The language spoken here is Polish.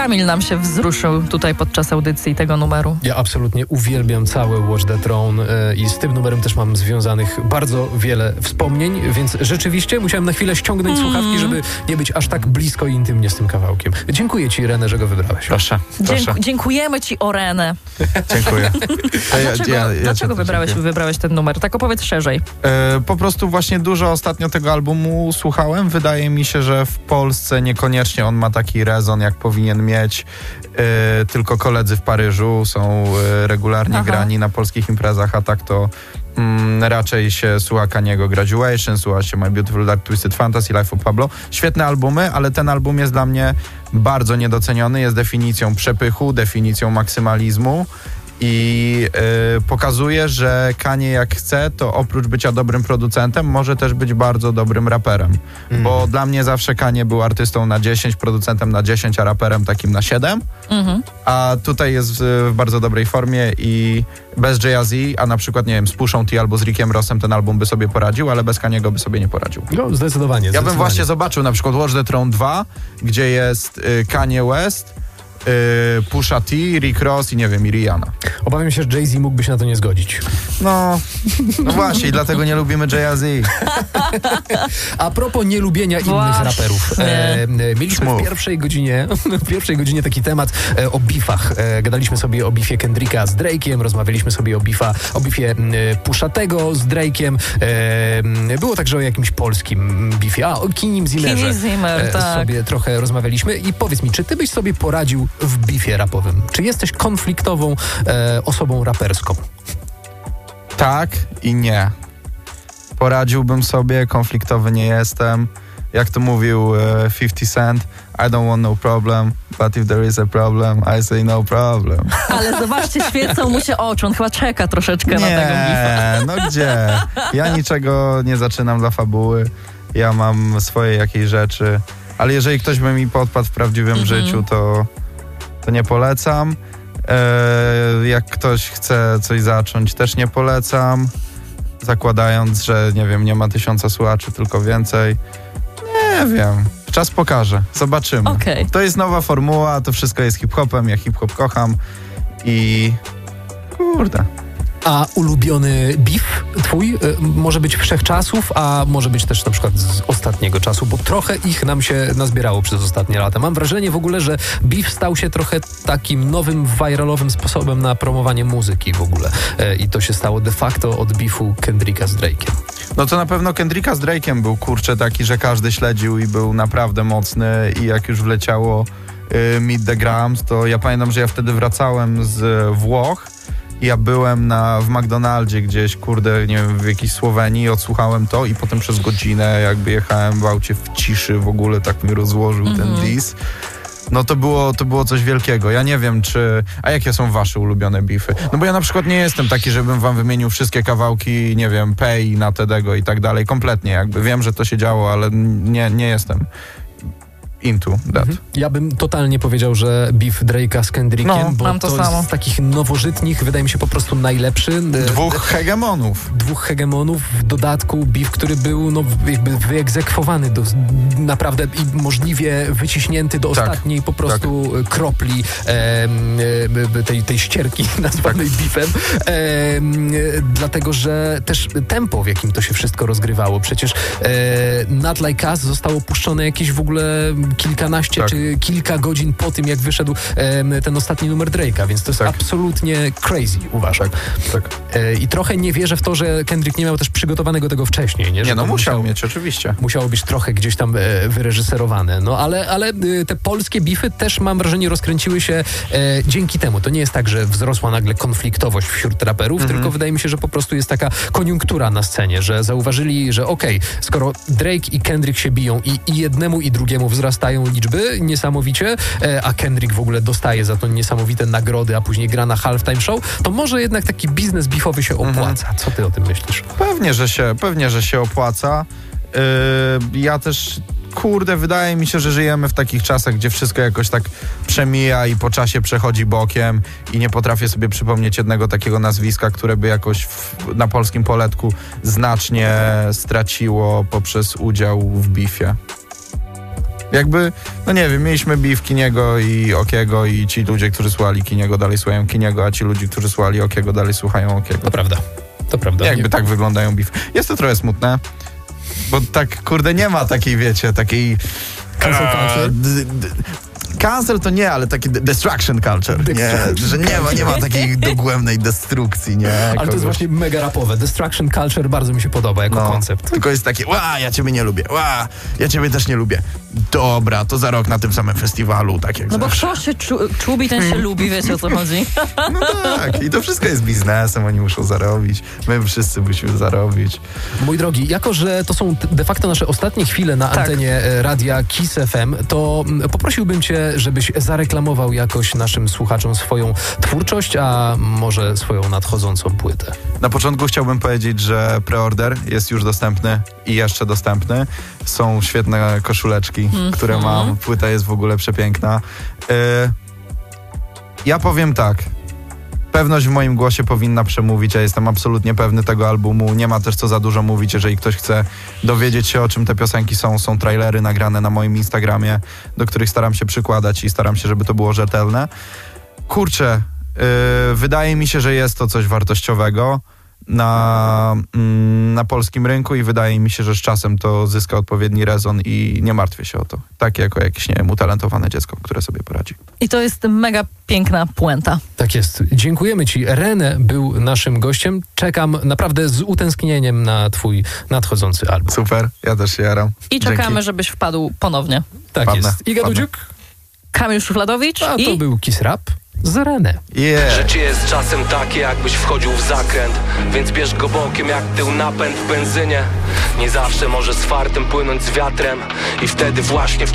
Kamil nam się wzruszył tutaj podczas audycji tego numeru. Ja absolutnie uwielbiam cały Watch the Throne i z tym numerem też mam związanych bardzo wiele wspomnień, więc rzeczywiście musiałem na chwilę ściągnąć słuchawki, żeby nie być aż tak blisko i intymnie z tym kawałkiem. Dziękuję ci, Renę, że go wybrałeś. Proszę. Dziękujemy ci, o Renę. Dziękuję. Dlaczego wybrałeś ten numer? Tak opowiedz szerzej. Po prostu właśnie dużo ostatnio tego albumu słuchałem. Wydaje mi się, że w Polsce niekoniecznie on ma taki rezon, jak powinien mieć. Tylko koledzy w Paryżu są regularnie grani na polskich imprezach, a tak to raczej się słucha Kaniego Graduation, słucha się My Beautiful Dark Twisted Fantasy, Life of Pablo. Świetne albumy, ale ten album jest dla mnie bardzo niedoceniony. Jest definicją przepychu, definicją maksymalizmu i pokazuje, że Kanye jak chce, to oprócz bycia dobrym producentem, może też być bardzo dobrym raperem. Bo dla mnie zawsze Kanye był artystą na 10, producentem na 10, a raperem takim na 7. A tutaj jest w bardzo dobrej formie i bez Jay-Z, a na przykład, nie wiem, z Pushą T albo z Rickiem Rossem ten album by sobie poradził, ale bez Kaniego by sobie nie poradził. No, zdecydowanie. Ja bym właśnie zobaczył na przykład Watch the Throne 2, gdzie jest Kanye West, Pusha T, Rick Ross i nie wiem, i Rihanna. Obawiam się, że Jay-Z mógłby się na to nie zgodzić. No właśnie, i dlatego nie lubimy Jay-Z. A propos nielubienia innych raperów. Mieliśmy w pierwszej godzinie taki temat o bifach. Gadaliśmy sobie o bifie Kendricka z Drake'iem, rozmawialiśmy sobie o bifie Pusha Tego z Drake'iem. Było także o jakimś polskim bifie. O Kinim Zimmerze sobie trochę rozmawialiśmy. I powiedz mi, czy ty byś sobie poradził w bifie rapowym? Czy jesteś konfliktową osobą raperską? Tak i nie. Poradziłbym sobie, konfliktowy nie jestem. Jak to mówił 50 Cent, I don't want no problem, but if there is a problem, I say no problem. Ale zobaczcie, świecą mu się oczy, on chyba czeka troszeczkę na tego bifa. No gdzie? Ja niczego nie zaczynam dla fabuły, ja mam swoje jakieś rzeczy, ale jeżeli ktoś by mi podpadł w prawdziwym życiu, to nie polecam. Jak ktoś chce coś zacząć, też nie polecam, zakładając, że nie wiem, nie ma 1000 słuchaczy, tylko więcej. Nie wiem. Czas pokaże. Zobaczymy. Okay. To jest nowa formuła, to wszystko jest hip-hopem, ja hip-hop kocham i kurde. A ulubiony beef twój może być wszechczasów, a może być też na przykład z ostatniego czasu, bo trochę ich nam się nazbierało przez ostatnie lata. Mam wrażenie w ogóle, że beef stał się trochę takim nowym, viralowym sposobem na promowanie muzyki w ogóle. I to się stało de facto od beefu Kendricka z Drake'iem. No to na pewno Kendricka z Drake'iem był, kurczę, taki, że każdy śledził i był naprawdę mocny i jak już wleciało Meet the Grams, to ja pamiętam, że ja wtedy wracałem z Włoch. Ja byłem w McDonaldzie gdzieś, kurde, nie wiem, w jakiejś Słowenii, odsłuchałem to i potem przez godzinę jakby jechałem w aucie w ciszy, w ogóle tak mi rozłożył ten diss. No to było coś wielkiego. Ja nie wiem, a jakie są wasze ulubione beefy? No bo ja na przykład nie jestem taki, żebym wam wymienił wszystkie kawałki, nie wiem, Pay, na Tedego i tak dalej. Kompletnie jakby. Wiem, że to się działo, ale nie jestem into that. Ja bym totalnie powiedział, że beef Drake'a z Kendrickiem, bo to jest z takich nowożytnych, wydaje mi się po prostu najlepszy. Dwóch hegemonów, w dodatku beef, który był jakby wyegzekwowany naprawdę i możliwie wyciśnięty do ostatniej po prostu kropli tej ścierki nazwanej beefem. Dlatego, że też tempo, w jakim to się wszystko rozgrywało. Przecież Not Like Us zostało puszczone jakieś w ogóle kilkanaście czy kilka godzin po tym, jak wyszedł ten ostatni numer Drake'a, więc to jest absolutnie crazy, uważam. I trochę nie wierzę w to, że Kendrick nie miał też przygotowanego tego wcześniej. Nie, musiał mieć, oczywiście. Musiało być trochę gdzieś tam wyreżyserowane. No ale te polskie beefy też, mam wrażenie, rozkręciły się dzięki temu. To nie jest tak, że wzrosła nagle konfliktowość wśród raperów, tylko wydaje mi się, że po prostu jest taka koniunktura na scenie, że zauważyli, że skoro Drake i Kendrick się biją i jednemu i drugiemu wzrastają liczby niesamowicie, a Kendrick w ogóle dostaje za to niesamowite nagrody, a później gra na halftime show, to może jednak taki biznes beefowy się opłaca. Co ty o tym myślisz? Pewnie, że się opłaca. Ja też, wydaje mi się, że żyjemy w takich czasach, gdzie wszystko jakoś tak przemija i po czasie przechodzi bokiem i nie potrafię sobie przypomnieć jednego takiego nazwiska, które by jakoś na polskim poletku znacznie straciło poprzez udział w beefie. Jakby, no nie wiem, mieliśmy beef Kiniego i Okiego i ci ludzie, którzy słuchali Kiniego, dalej słuchają Kiniego, a ci ludzie, którzy słuchali Okiego, dalej słuchają Okiego. To prawda. Jakby tak wyglądają beef. Jest to trochę smutne, bo tak, kurde, nie ma takiej, wiecie, takiej... Cancel culture? Cancel to nie, ale taki destruction culture. Nie, że nie ma takiej dogłębnej destrukcji, nie? Ale to jest właśnie mega rapowe. Destruction culture bardzo mi się podoba jako koncept. Tylko jest takie, ja ciebie nie lubię, ja ciebie też nie lubię. Dobra, to za rok na tym samym festiwalu, tak jak No bo zawsze. kto się czubi, ten się lubi, wiecie o co chodzi. No tak, i to wszystko jest biznesem, oni muszą zarobić, my wszyscy musimy zarobić. Mój drogi, jako że to są de facto nasze ostatnie chwile na antenie radia Kiss FM, to poprosiłbym cię, żebyś zareklamował jakoś naszym słuchaczom swoją twórczość, a może swoją nadchodzącą płytę. Na początku chciałbym powiedzieć, że preorder jest już dostępny i jeszcze dostępny. Są świetne koszuleczki, które mam. Płyta jest w ogóle przepiękna. Ja powiem tak. Pewność w moim głosie powinna przemówić, ja jestem absolutnie pewny tego albumu. Nie ma też co za dużo mówić, jeżeli ktoś chce dowiedzieć się, o czym te piosenki są. Są trailery nagrane na moim Instagramie, do których staram się przykładać i staram się, żeby to było rzetelne. Kurczę, wydaje mi się, że jest to coś wartościowego na polskim rynku i wydaje mi się, że z czasem to zyska odpowiedni rezon i nie martwię się o to. Tak jako jakieś, nie wiem, utalentowane dziecko, które sobie poradzi. I to jest mega piękna puenta. Tak jest. Dziękujemy ci. René był naszym gościem. Czekam naprawdę z utęsknieniem na twój nadchodzący album. Super, ja też się jaram. I czekamy, Dzięki. żebyś wpadł ponownie. Tak Wpadnę, jest. Iga wpadnę. Dudziuk, Kamil Szufladowicz a to i... był Kiss Rap z René. Yeah. Życie jest czasem takie, jakbyś wchodził w zakręt, więc bierz go bokiem jak tył napęd w benzynie. Nie zawsze może z fartem płynąć z wiatrem i wtedy właśnie